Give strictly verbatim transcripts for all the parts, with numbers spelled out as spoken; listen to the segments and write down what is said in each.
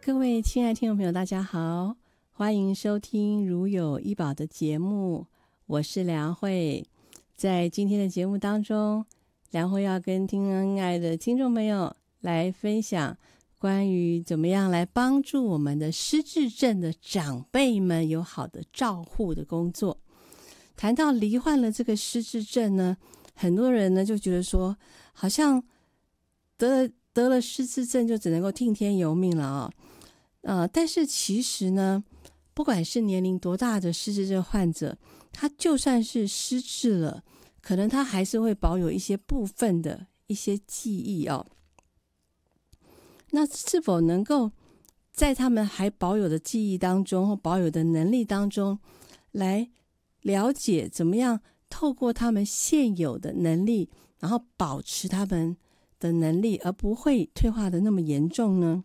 各位亲爱听众朋友大家好，欢迎收听如有医宝的节目，我是梁慧。在今天的节目当中，梁慧要跟亲爱的听众朋友来分享关于怎么样来帮助我们的失智症的长辈们有好的照护的工作。谈到罹患了这个失智症呢，很多人呢就觉得说好像得了得了失智症就只能够听天由命了啊、呃，但是其实呢，不管是年龄多大的失智症患者，他就算是失智了，可能他还是会保有一些部分的一些记忆哦。那是否能够在他们还保有的记忆当中或保有的能力当中，来了解怎么样透过他们现有的能力，然后保持他们的能力，而不会退化的那么严重呢？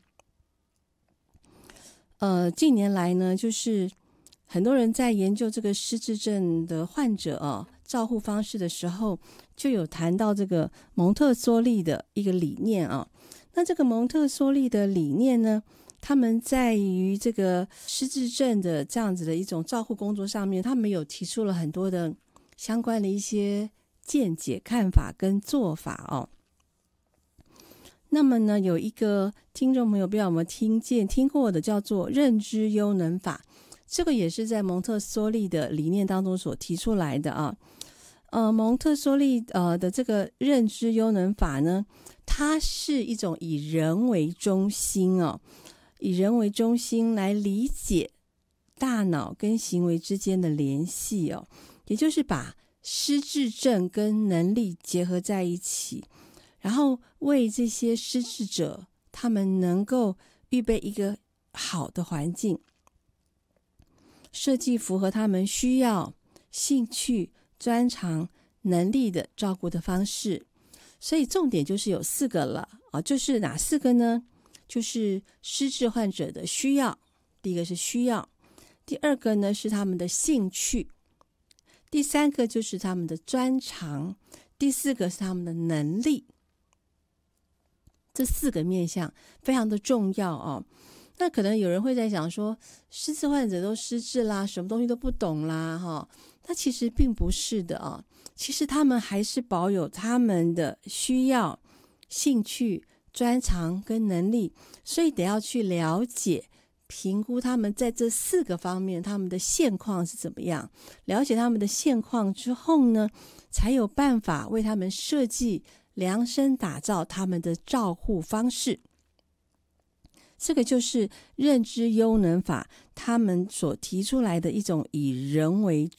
呃，近年来呢，就是很多人在研究这个失智症的患者哦，照护方式的时候，就有谈到这个蒙特梭利的一个理念啊。那这个蒙特梭利的理念呢，他们在于这个失智症的这样子的一种照护工作上面，他们有提出了很多的相关的一些见解、看法跟做法哦。那么呢，有一个听众朋友不知道有没有听见听过的，叫做认知优能法，这个也是在蒙特梭利的理念当中所提出来的啊。呃，蒙特梭利呃的这个认知优能法呢，它是一种以人为中心哦，以人为中心来理解大脑跟行为之间的联系哦，也就是把失智症跟能力结合在一起，然后为这些失智者他们能够预备一个好的环境，设计符合他们需要、兴趣、专长、能力的照顾的方式。所以重点就是有四个了啊，就是哪四个呢？就是失智患者的需要，第一个是需要，第二个呢是他们的兴趣，第三个就是他们的专长，第四个是他们的能力。这四个面向非常的重要哦。那可能有人会在想说，失智患者都失智啦，什么东西都不懂啦哈，那其实并不是的哦。其实他们还是保有他们的需要、兴趣、专长跟能力，所以得要去了解、评估他们在这四个方面他们的现况是怎么样。了解他们的现况之后呢，才有办法为他们设计、量身打造他们的照护方式。这个就是认知优能法他们所提出来的一种以人为